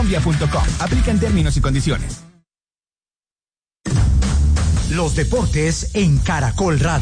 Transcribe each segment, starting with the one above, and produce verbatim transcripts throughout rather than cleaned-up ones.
colombia punto com. Aplican términos y condiciones. Los deportes en Caracol Radio.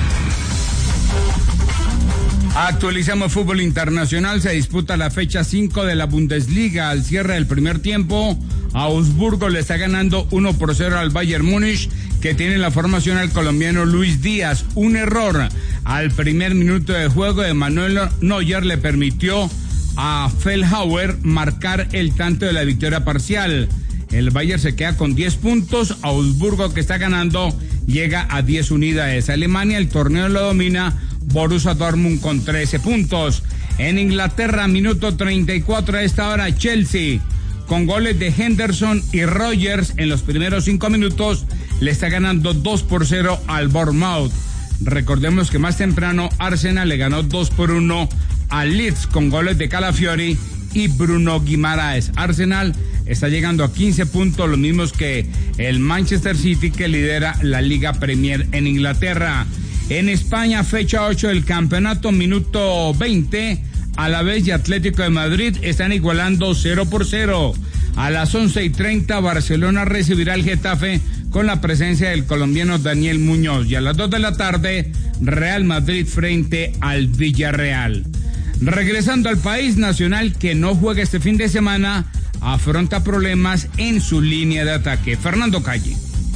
Actualizamos fútbol internacional. Se disputa la fecha cinco de la Bundesliga. Al cierre del primer tiempo, Augsburgo le está ganando uno por cero al Bayern Múnich, que tiene la formación al colombiano Luis Díaz. Un error al primer minuto de juego de Manuel Neuer le permitió a Feldhauer marcar el tanto de la victoria parcial. El Bayern se queda con diez puntos. Augsburgo, que está ganando, llega a diez unidades. Alemania, el torneo lo domina Borussia Dortmund con trece puntos. En Inglaterra, minuto treinta y cuatro a esta hora, Chelsea, con goles de Henderson y Rogers en los primeros cinco minutos, le está ganando dos por cero al Bournemouth. Recordemos que más temprano Arsenal le ganó dos por uno al Leeds con goles de Calafiori y Bruno Guimaraes. Arsenal está llegando a quince puntos, los mismos que el Manchester City, que lidera la Liga Premier en Inglaterra. En España, fecha ocho del campeonato, minuto veinte, Alavés y Atlético de Madrid están igualando cero por cero. A las once y treinta, Barcelona recibirá al Getafe con la presencia del colombiano Daniel Muñoz. Y a las dos de la tarde, Real Madrid frente al Villarreal. Regresando al país, Nacional, que no juega este fin de semana, afronta problemas en su línea de ataque. Fernando Calle.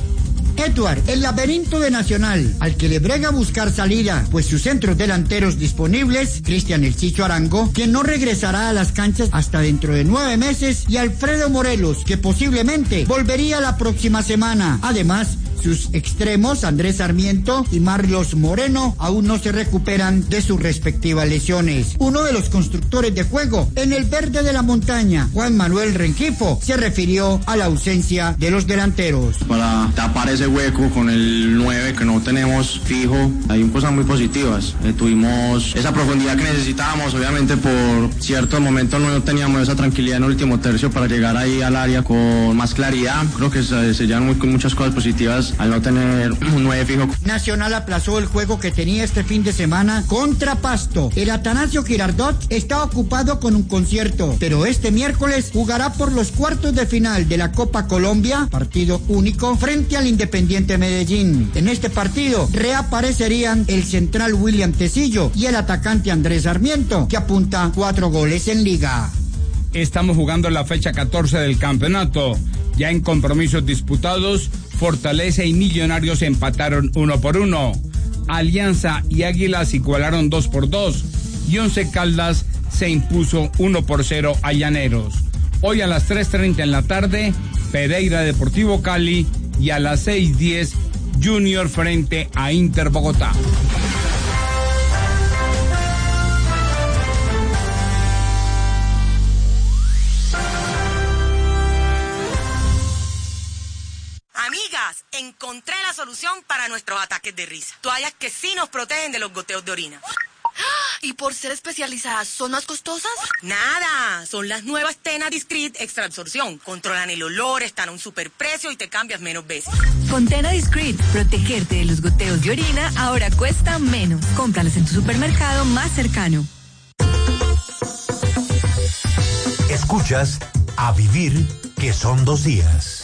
Edward, el laberinto de Nacional, al que le brega buscar salida, pues sus centros delanteros disponibles, Cristian El Chicho Arango, que no regresará a las canchas hasta dentro de nueve meses, y Alfredo Morelos, que posiblemente volvería la próxima semana. Además, sus extremos, Andrés Sarmiento y Marlos Moreno, aún no se recuperan de sus respectivas lesiones. Uno de los constructores de juego en el verde de la montaña, Juan Manuel Rengifo, se refirió a la ausencia de los delanteros. Para tapar ese hueco con el nueve que no tenemos fijo, hay cosas muy positivas. Eh, tuvimos esa profundidad que necesitábamos, obviamente por ciertos momentos no teníamos esa tranquilidad en el último tercio para llegar ahí al área con más claridad. Creo que se, se llevan muy, muchas cosas positivas al no tener un nueve fijo. Nacional aplazó el juego que tenía este fin de semana contra Pasto. El Atanasio Girardot está ocupado con un concierto, pero este miércoles jugará por los cuartos de final de la Copa Colombia, partido único, frente al Independiente Medellín. En este partido reaparecerían el central William Tecillo y el atacante Andrés Sarmiento, que apunta cuatro goles en liga. Estamos jugando la fecha catorce del campeonato. Ya en compromisos disputados, Fortaleza y Millonarios empataron uno por uno. Alianza y Águilas igualaron dos por dos. Y Once Caldas se impuso uno por cero a Llaneros. Hoy a las tres treinta en la tarde, Pereira Deportivo Cali, y a las seis diez, Junior frente a Inter Bogotá. Encontré la solución para nuestros ataques de risa. Toallas que sí nos protegen de los goteos de orina. ¿Y por ser especializadas son más costosas? Nada, son las nuevas Tena Discreet Extra Absorción. Controlan el olor, están a un superprecio y te cambias menos veces. Con Tena Discreet, protegerte de los goteos de orina ahora cuesta menos. Cómpralas en tu supermercado más cercano. Escuchas A Vivir, que son dos días.